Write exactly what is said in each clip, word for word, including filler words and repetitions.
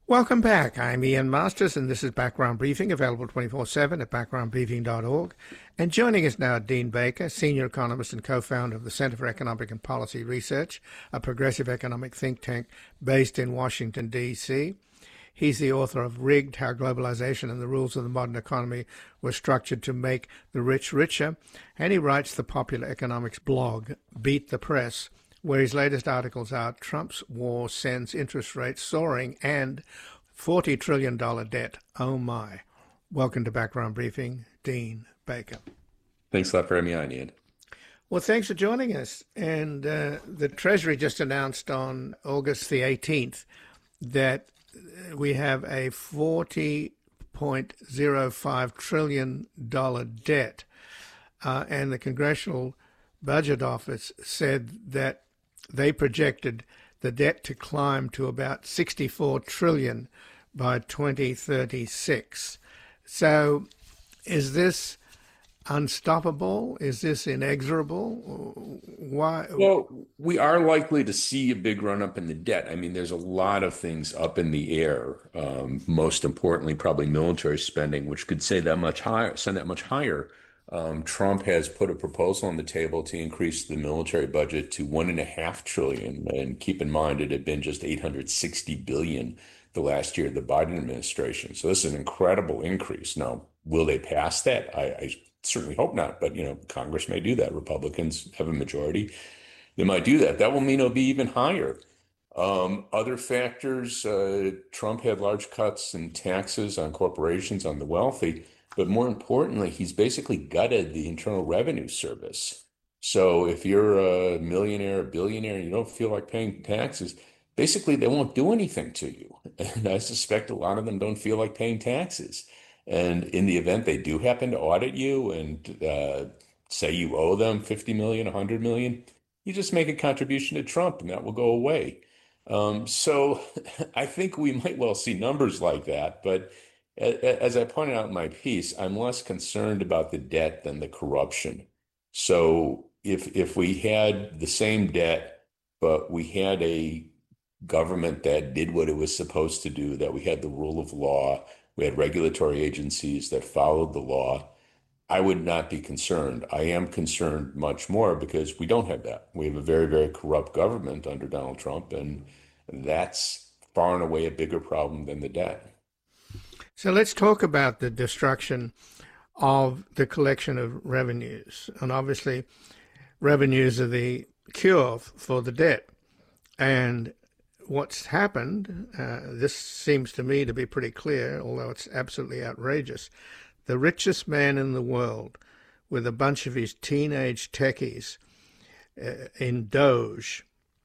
Welcome back. I'm Ian Masters, and this is Background Briefing, available twenty-four seven at background briefing dot org. And joining us now, Dean Baker, senior economist and co-founder of the Center for Economic and Policy Research, a progressive economic think tank based in Washington, D C He's the author of Rigged: How Globalization and the Rules of the Modern Economy Were Structured to Make the Rich Richer. And he writes the popular economics blog, Beat the Press, where his latest articles are Trump's War Sends Interest Rates Soaring and forty trillion dollars Debt. Oh my. Welcome to Background Briefing, Dean Baker. Thanks a lot for having me on, Ian. Well, thanks for joining us. And uh, the Treasury just announced on August the eighteenth that we have a forty point zero five trillion dollars debt. Uh, and the Congressional Budget Office said that they projected the debt to climb to about sixty-four trillion dollars by twenty thirty-six. So is this unstoppable? Is this inexorable? Why? Well, we are likely to see a big run up in the debt. I mean, there's a lot of things up in the air. Um, most importantly, probably military spending, which could say that much higher, send that much higher. Um, Trump has put a proposal on the table to increase the military budget to one and a half trillion. And keep in mind, it had been just eight hundred sixty billion the last year of the Biden administration. So this is an incredible increase. Now, will they pass that? I, I certainly hope not, but you know, Congress may do that. Republicans have a majority. They might do that. That will mean it'll be even higher. Um, other factors, uh, Trump had large cuts in taxes on corporations, on the wealthy. But more importantly, he's basically gutted the Internal Revenue Service. So if you're a millionaire, a billionaire, and you don't feel like paying taxes, basically they won't do anything to you. And I suspect a lot of them don't feel like paying taxes. And in the event they do happen to audit you and uh, say you owe them fifty million, one hundred million, you just make a contribution to Trump and that will go away. Um, so I think we might well see numbers like that, but as I pointed out in my piece, I'm less concerned about the debt than the corruption. So if if we had the same debt, but we had a government that did what it was supposed to do, that we had the rule of law, we had regulatory agencies that followed the law, I would not be concerned. I am concerned much more because we don't have that. We have a very, very corrupt government under Donald Trump, and that's far and away a bigger problem than the debt. So let's talk about the destruction of the collection of revenues. And obviously, revenues are the cure for the debt. And what's happened, uh, this seems to me to be pretty clear, although it's absolutely outrageous. The richest man in the world, with a bunch of his teenage techies uh, in Doge,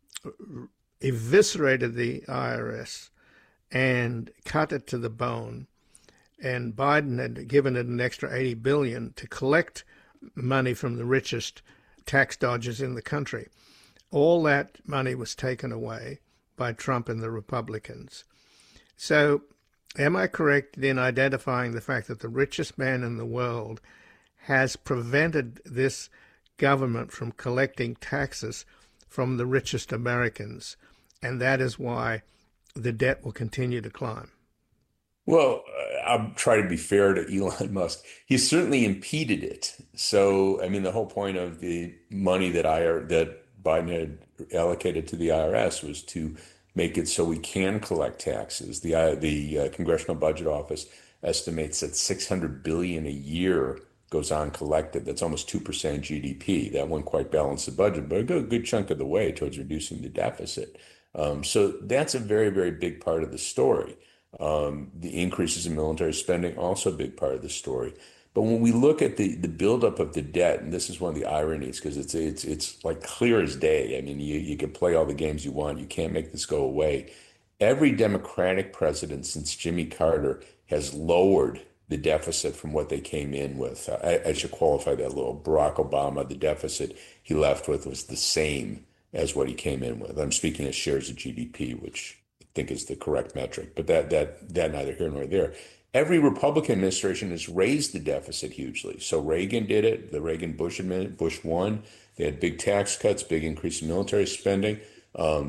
eviscerated the I R S and cut it to the bone. And Biden had given it an extra eighty billion dollars to collect money from the richest tax dodgers in the country. All that money was taken away by Trump and the Republicans. So am I correct in identifying the fact that the richest man in the world has prevented this government from collecting taxes from the richest Americans, and that is why the debt will continue to climb? Well, I'll try to be fair to Elon Musk. He certainly impeded it. So, I mean, the whole point of the money that I that Biden had allocated to the I R S was to make it so we can collect taxes. The uh, the uh, Congressional Budget Office estimates that six hundred billion dollars a year goes uncollected. That's almost two percent G D P. That won't quite balance the budget, but a good, good chunk of the way towards reducing the deficit. Um, so that's a very, very big part of the story. Um, the increases in military spending, also a big part of the story. But when we look at the the buildup of the debt, and this is one of the ironies, because it's it's it's like clear as day. I mean, you you can play all the games you want, you can't make this go away. Every Democratic president since Jimmy Carter has lowered the deficit from what they came in with. I, I should qualify that a little. Barack Obama, the deficit he left with was the same as what he came in with. I'm speaking of shares of G D P, which I think is the correct metric, but that that that neither here nor there. Every Republican administration has raised the deficit hugely. So Reagan did it. The Reagan-Bush administration, Bush one. They had big tax cuts, big increase in military spending. Um,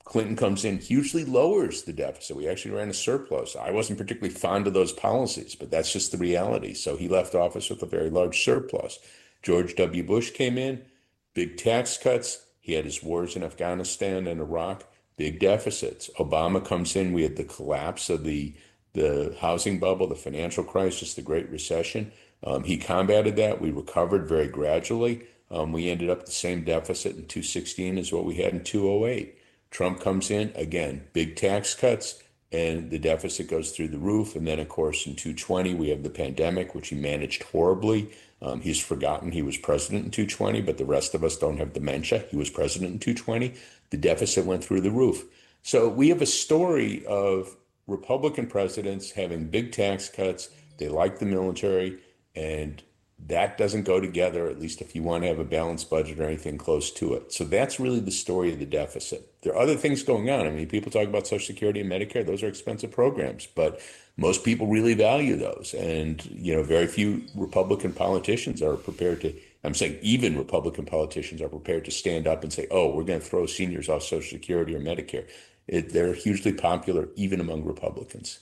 Clinton comes in, hugely lowers the deficit. We actually ran a surplus. I wasn't particularly fond of those policies, but that's just the reality. So he left office with a very large surplus. George W. Bush came in, big tax cuts. He had his wars in Afghanistan and Iraq, big deficits. Obama comes in, we had the collapse of the the housing bubble, the financial crisis, the Great Recession. Um, he combated that. We recovered very gradually. Um, we ended up the same deficit in two sixteen as what we had in two oh eight. Trump comes in, again, big tax cuts, and the deficit goes through the roof. And then, of course, in two twenty, we have the pandemic, which he managed horribly. Um, he's forgotten he was president in two twenty, but the rest of us don't have dementia. He was president in two twenty. The deficit went through the roof. So we have a story of Republican presidents having big tax cuts. They like the military, and that doesn't go together, at least if you want to have a balanced budget or anything close to it. So that's really the story of the deficit. There are other things going on. I mean, people talk about Social Security and Medicare. Those are expensive programs, but most people really value those. And, you know, very few Republican politicians are prepared to, I'm saying even Republican politicians are prepared to stand up and say, oh, we're going to throw seniors off Social Security or Medicare. It, they're hugely popular even among Republicans.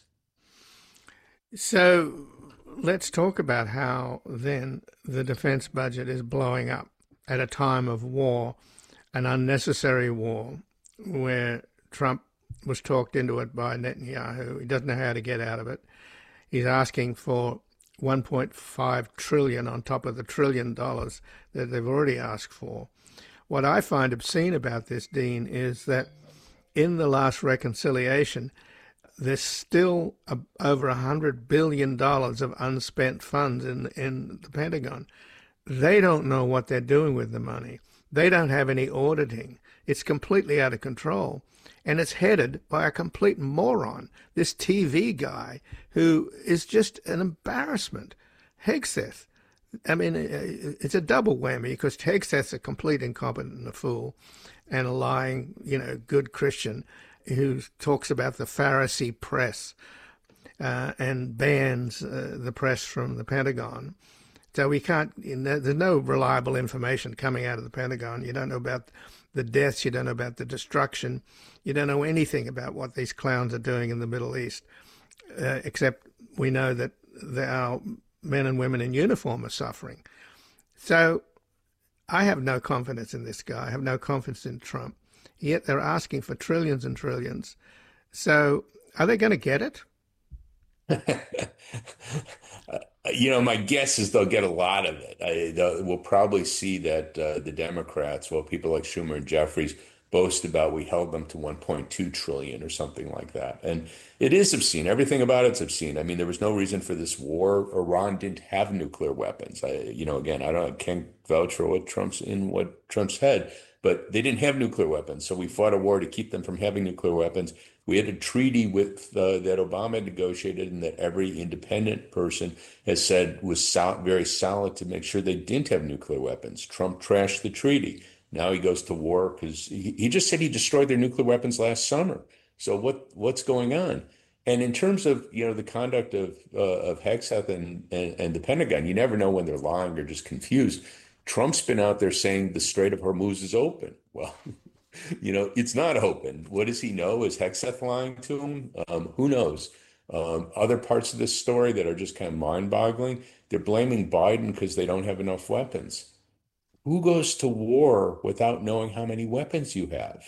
So let's talk about how then the defense budget is blowing up at a time of war, an unnecessary war, where Trump was talked into it by Netanyahu. He doesn't know how to get out of it. He's asking for one point five trillion dollars on top of the trillion dollars that they've already asked for. What I find obscene about this, Dean, is that in the last reconciliation, there's still a, over one hundred billion dollars of unspent funds in, in the Pentagon. They don't know what they're doing with the money. They don't have any auditing. It's completely out of control. And it's headed by a complete moron, this T V guy, who is just an embarrassment. Hegseth. I mean, it's a double whammy, because Hegseth's a complete incompetent and a fool and a lying, you know, good Christian who talks about the Pharisee press uh, and bans uh, the press from the Pentagon. So we can't, you know, there's no reliable information coming out of the Pentagon. You don't know about the deaths. You don't know about the destruction. You don't know anything about what these clowns are doing in the Middle East, uh, except we know that our men and women in uniform are suffering. So I have no confidence in this guy. I have no confidence in Trump. Yet they're asking for trillions and trillions. So are they going to get it? You know, my guess is they'll get a lot of it. I, we'll probably see that uh, the Democrats, well, people like Schumer and Jeffries, boast about we held them to one point two trillion or something like that. And it is obscene. Everything about it's obscene. I mean, there was no reason for this war. Iran didn't have nuclear weapons. I, you know, again, I don't I can't vouch for what Trump's in what Trump's head, but they didn't have nuclear weapons. So we fought a war to keep them from having nuclear weapons. We had a treaty with uh, that Obama negotiated and that every independent person has said was sol- very solid to make sure they didn't have nuclear weapons. Trump trashed the treaty. Now he goes to war because he, he just said he destroyed their nuclear weapons last summer. So what what's going on? And in terms of, you know, the conduct of uh, of Hegseth and, and and the Pentagon, you never know when they're lying or just confused. Trump's been out there saying the Strait of Hormuz is open. Well, you know, it's not open. What does he know? Is Hegseth lying to him? Um, who knows? Um, other parts of this story that are just kind of mind-boggling. They're blaming Biden because they don't have enough weapons. Who goes to war without knowing how many weapons you have?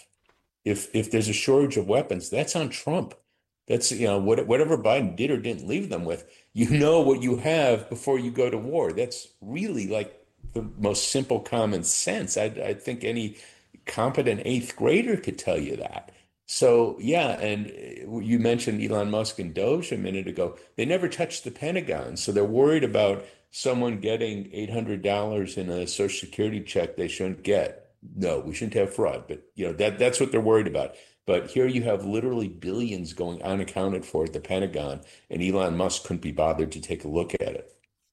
If if there's a shortage of weapons, that's on Trump. That's, you know, what, whatever Biden did or didn't leave them with, you know what you have before you go to war. That's really like the most simple common sense. I, I think any competent eighth grader could tell you that. So, yeah, and you mentioned Elon Musk and Doge a minute ago. They never touched the Pentagon. So they're worried about someone getting eight hundred dollars in a Social Security check they shouldn't get. No, we shouldn't have fraud. But, you know, that that's what they're worried about. But here you have literally billions going unaccounted for at the Pentagon, and Elon Musk couldn't be bothered to take a look at it.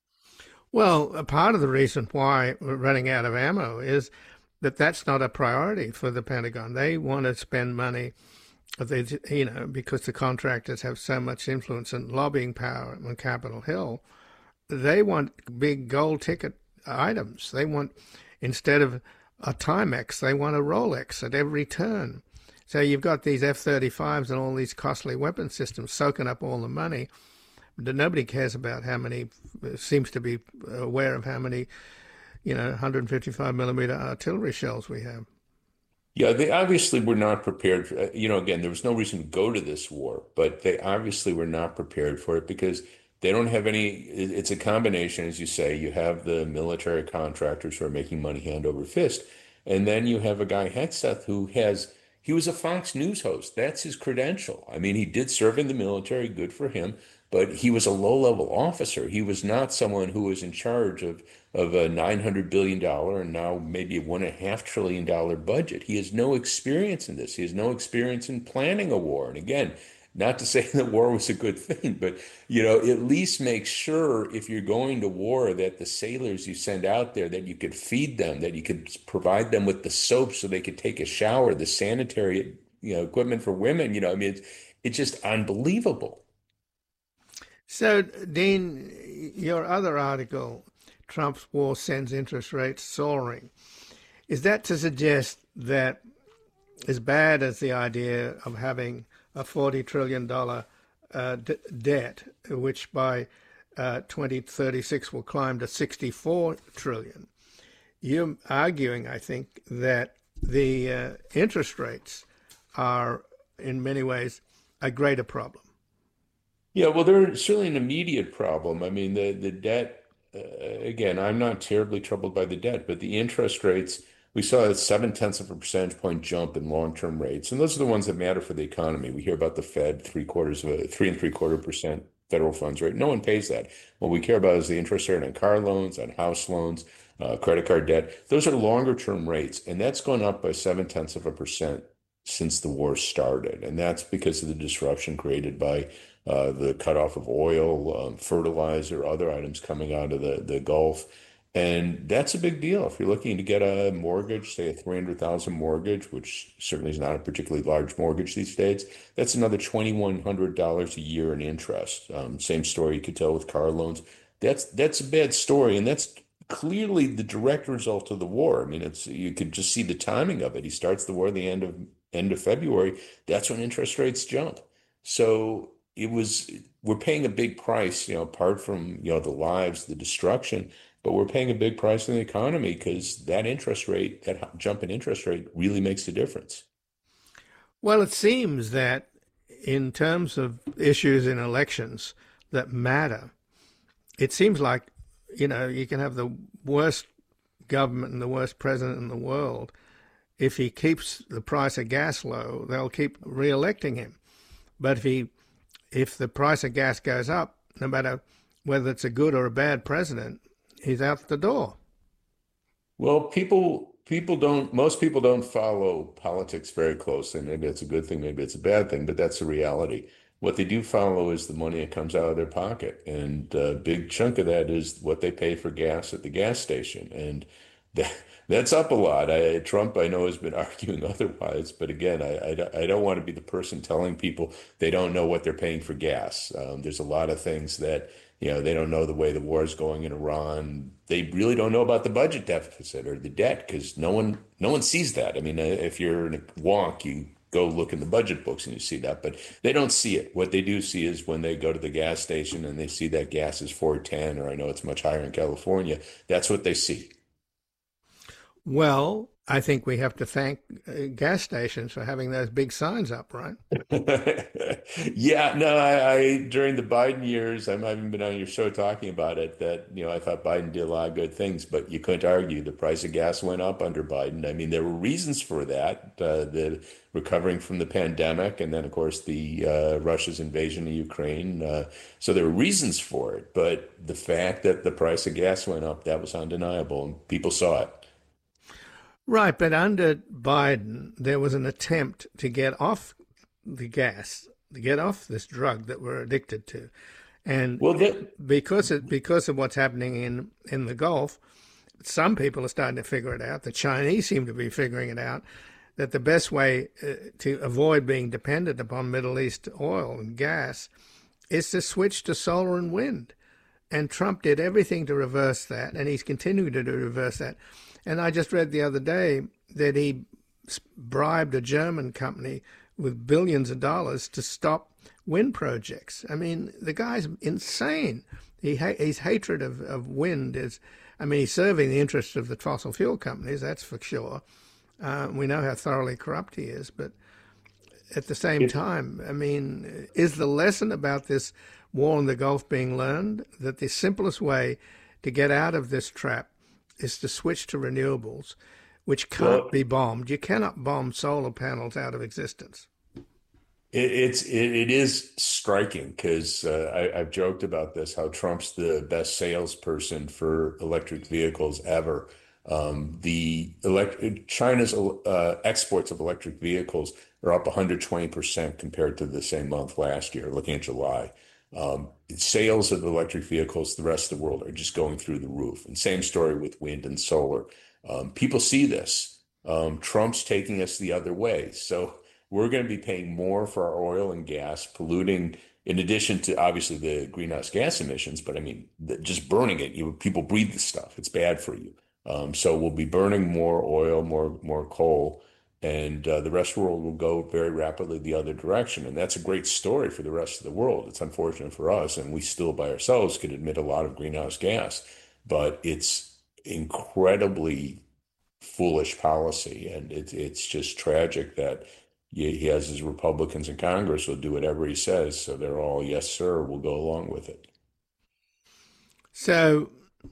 Well, a part of the reason why we're running out of ammo is that that's not a priority for the Pentagon. They want to spend money, they, you know, because the contractors have so much influence and lobbying power on Capitol Hill. They want big gold ticket items. They want, instead of a Timex, they want a Rolex at every turn. So you've got these F thirty-fives and all these costly weapon systems soaking up all the money. But nobody cares about how many, seems to be aware of how many, you know, one hundred fifty-five millimeter artillery shells we have. Yeah, they obviously were not prepared for, you know, again, there was no reason to go to this war, but they obviously were not prepared for it because they don't have any, it's a combination, as you say, you have the military contractors who are making money hand over fist, and then you have a guy, Hegseth, who has, he was a Fox News host. That's his credential. I mean, he did serve in the military, good for him, but he was a low-level officer. He was not someone who was in charge of of a nine hundred billion dollars and now maybe a one and a half trillion dollar budget. He has no experience in this. He has no experience in planning a war. And again, not to say that war was a good thing, but you know, at least make sure if you're going to war that the sailors you send out there, that you could feed them, that you could provide them with the soap so they could take a shower, the sanitary, you know, equipment for women. You know, I mean, it's, it's just unbelievable. So, Dean, your other article, Trump's war sends interest rates soaring. Is that to suggest that, as bad as the idea of having a forty trillion dollars uh, d- debt, which by uh, twenty thirty-six will climb to sixty-four trillion dollars, you're arguing, I think, that the uh, interest rates are, in many ways, a greater problem. Yeah, well, they're certainly an immediate problem. I mean, the the debt, uh, again, I'm not terribly troubled by the debt, but the interest rates, we saw a seven tenths of a percentage point jump in long-term rates. And those are the ones that matter for the economy. We hear about the Fed, three quarters of a three and three quarter percent federal funds rate. No one pays that. What we care about is the interest rate on car loans, on house loans, uh, credit card debt. Those are longer term rates. And that's gone up by seven tenths of a percent since the war started. And that's because of the disruption created by uh, the cutoff of oil, um, fertilizer, other items coming out of the, the Gulf. And that's a big deal. If you're looking to get a mortgage, say a three hundred thousand mortgage, which certainly is not a particularly large mortgage these days, that's another two thousand one hundred dollars a year in interest. Um, same story you could tell with car loans. That's that's a bad story, and that's clearly the direct result of the war. I mean, it's you could just see the timing of it. He starts the war at the end of end of February. That's when interest rates jump. So it was we're paying a big price, you know, apart from, you know, the lives, the destruction, but we're paying a big price in the economy because that interest rate, that jump in interest rate really makes a difference. Well, it seems that in terms of issues in elections that matter, it seems like, you know, you can have the worst government and the worst president in the world. If he keeps the price of gas low, they'll keep re-electing him. But if he, if the price of gas goes up, no matter whether it's a good or a bad president, he's out the door. Well, people people don't most people don't follow politics very closely. Maybe it's a good thing, maybe it's a bad thing, but that's the reality. What they do follow is the money that comes out of their pocket, and a big chunk of that is what they pay for gas at the gas station, and that, that's up a lot. I, Trump, I know, has been arguing otherwise, but again, I, I, I don't want to be the person telling people they don't know what they're paying for gas. Um, there's a lot of things that, you know, they don't know the way the war is going in Iran. They really don't know about the budget deficit or the debt because no one no one sees that. I mean, if you're in a wonk, you go look in the budget books and you see that, but they don't see it. What they do see is when they go to the gas station and they see that gas is four ten, or I know it's much higher in California, that's what they see. Well, I think we have to thank uh, gas stations for having those big signs up, right? Yeah, no, I, I during the Biden years, I might have even been on your show talking about it, that, you know, I thought Biden did a lot of good things, but you couldn't argue the price of gas went up under Biden. I mean, there were reasons for that, uh, the recovering from the pandemic, and then, of course, the uh, Russia's invasion of Ukraine. Uh, so there were reasons for it, but the fact that the price of gas went up, that was undeniable, and people saw it. Right, but under Biden, there was an attempt to get off the gas, to get off this drug that we're addicted to. And well, that, because it, because of what's happening in, in the Gulf, some people are starting to figure it out. The Chinese seem to be figuring it out, that the best way uh, to avoid being dependent upon Middle East oil and gas is to switch to solar and wind. And Trump did everything to reverse that, and he's continuing to do reverse that. And I just read the other day that he bribed a German company with billions of dollars to stop wind projects. I mean, the guy's insane. He ha- his hatred of, of wind is, I mean, he's serving the interests of the fossil fuel companies, that's for sure. Uh, we know how thoroughly corrupt he is, but at the same It, time, I mean, is the lesson about this war in the Gulf being learned that the simplest way to get out of this trap is to switch to renewables, which can't well, be bombed? You cannot bomb solar panels out of existence. It, it's it, it is striking because uh, I, I've joked about this, how Trump's the best salesperson for electric vehicles ever. Um, the elect China's uh, exports of electric vehicles are up one hundred twenty percent compared to the same month last year, looking at July. Um, sales of electric vehicles, the rest of the world are just going through the roof. And same story with wind and solar. Um, people see this. Um, Trump's taking us the other way. So we're going to be paying more for our oil and gas, polluting, in addition to obviously the greenhouse gas emissions. But I mean, the, just burning it, you people breathe the stuff. It's bad for you. Um, so we'll be burning more oil, more more coal, and uh, the rest of the world will go very rapidly the other direction. And that's a great story for the rest of the world. It's unfortunate for us, and we still by ourselves could emit a lot of greenhouse gas, but it's incredibly foolish policy, and it's it's just tragic that he, he has his Republicans in Congress will do whatever he says, so they're all yes sir, we'll go along with it. So,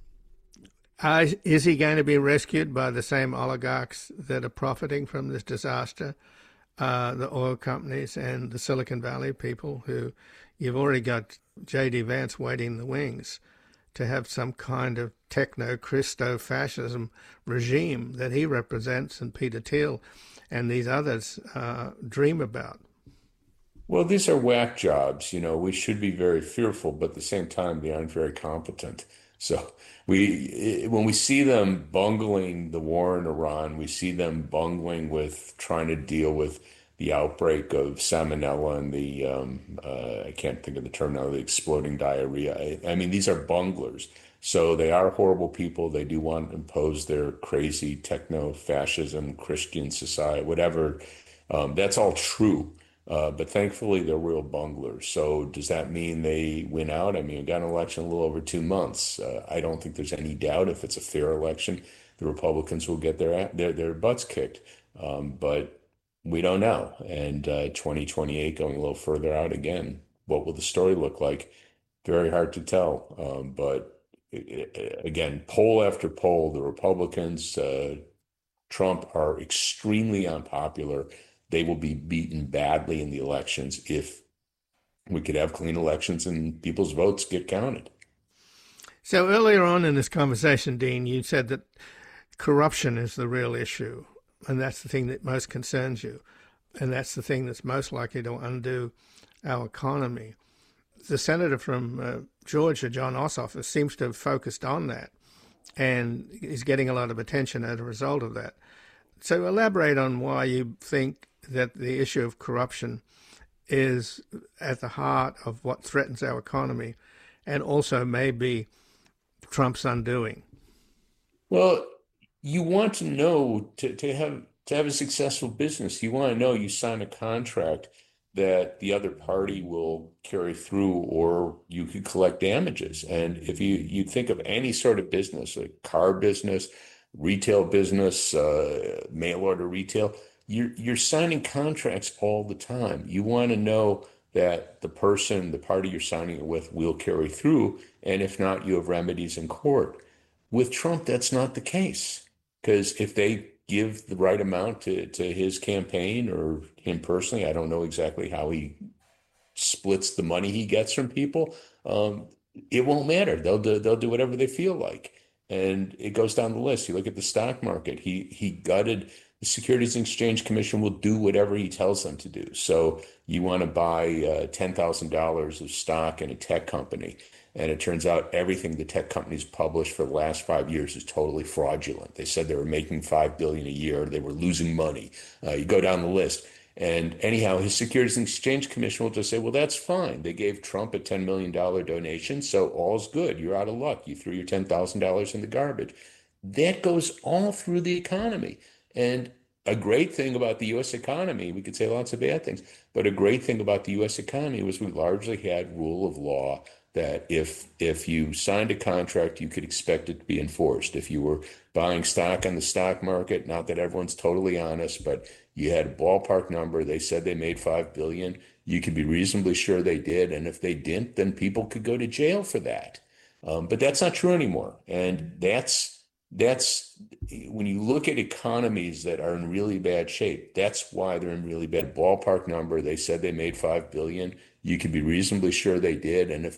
uh, is he going to be rescued by the same oligarchs that are profiting from this disaster? Uh, the oil companies and the Silicon Valley people, who you've already got J D Vance waiting in the wings to have some kind of techno-Christo-fascism regime that he represents and Peter Thiel and these others uh, dream about. Well, these are whack jobs. You know, we should be very fearful, but at the same time, they aren't very competent. So we, when we see them bungling the war in Iran, we see them bungling with trying to deal with the outbreak of salmonella and the, um, uh, I can't think of the term now, the exploding diarrhea. I, I mean, these are bunglers. So they are horrible people. They do want to impose their crazy techno-fascism, Christian society, whatever. Um, that's all true. Uh, but thankfully, they're real bunglers. So does that mean they win out? I mean, we got an election a little over two months. Uh, I don't think there's any doubt if it's a fair election, the Republicans will get their their, their butts kicked. Um, but we don't know. And uh, twenty twenty-eight going a little further out again, what will the story look like? Very hard to tell. Um, but again, poll after poll, the Republicans, uh, Trump are extremely unpopular. They will be beaten badly in the elections if we could have clean elections and people's votes get counted. So earlier on in this conversation, Dean, you said that corruption is the real issue, and that's the thing that most concerns you, and that's the thing that's most likely to undo our economy. The senator from uh, Georgia, John Ossoff, seems to have focused on that and is getting a lot of attention as a result of that. So elaborate on why you think that the issue of corruption is at the heart of what threatens our economy and also may be Trump's undoing. Well, you want to know to, to have to have a successful business, you want to know you sign a contract that the other party will carry through or you could collect damages. And if you, you think of any sort of business, like car business, retail business, uh, mail order retail, you're, you're signing contracts all the time. You want to know that the person, the party you're signing it with will carry through. And if not, you have remedies in court. With Trump, that's not the case. Because if they give the right amount to, to his campaign or him personally, I don't know exactly how he splits the money he gets from people. Um, it won't matter. They'll do, they'll do whatever they feel like. And it goes down the list. You look at the stock market. He he gutted the Securities and Exchange Commission will do whatever he tells them to do. So you want to buy uh, ten thousand dollars of stock in a tech company. And it turns out everything the tech companies published for the last five years is totally fraudulent. They said they were making five billion dollars a year. They were losing money. Uh, you go down the list. And anyhow, his Securities and Exchange Commission will just say, well, that's fine. They gave Trump a ten million dollars donation, so all's good. You're out of luck. You threw your ten thousand dollars in the garbage. That goes all through the economy. And a great thing about the U S economy, we could say lots of bad things, but a great thing about the U S economy was we largely had rule of law that if if you signed a contract, you could expect it to be enforced. If you were buying stock on the stock market, not that everyone's totally honest, but you had a ballpark number, they said they made five billion, you could be reasonably sure they did. And if they didn't, then people could go to jail for that. Um, but that's not true anymore. And that's that's when you look at economies that are in really bad shape, that's why they're in really bad ballpark number. They said they made five billion. You could be reasonably sure they did. And if